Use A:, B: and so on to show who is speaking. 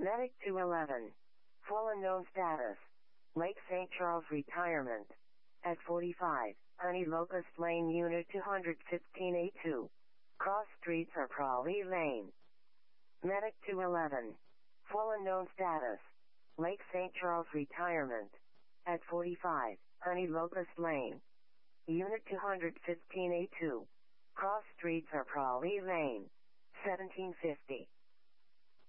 A: Medic 211. Full unknown status. Lake St. Charles retirement. At 45, Honey Locust Lane Unit 215A2. Cross streets are Prawley Lane. Medic 211. Full unknown status. Lake St. Charles retirement. At 45, Honey Locust Lane. Unit 215A2. Cross streets are Prawley Lane. 1750.